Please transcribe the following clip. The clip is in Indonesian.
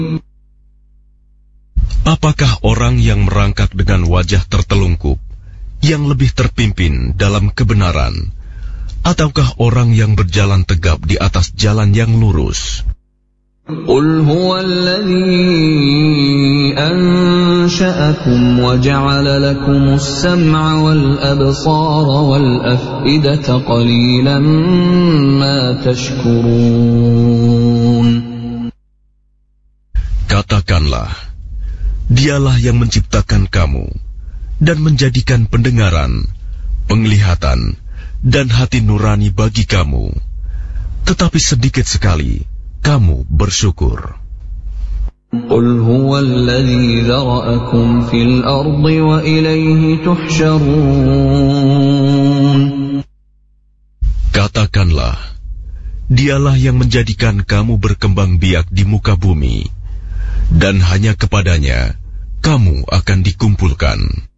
Apakah orang yang merangkak dengan wajah tertelungkup yang lebih terpimpin dalam kebenaran, ataukah orang yang berjalan tegap di atas jalan yang lurus? قل هو الذي أنشأكم وجعل لكم السمع والأبصار والأفئدة قليلا ما تشكرون. Katakanlah, Dialah yang menciptakan kamu dan menjadikan pendengaran, penglihatan, dan hati nurani bagi kamu. Tetapi sedikit sekali kamu bersyukur. قل هو الذي ذرأكم في الأرض وإليه تحشرون. Katakanlah, Dialah yang menjadikan kamu berkembang biak di muka bumi, dan hanya kepadanya kamu akan dikumpulkan.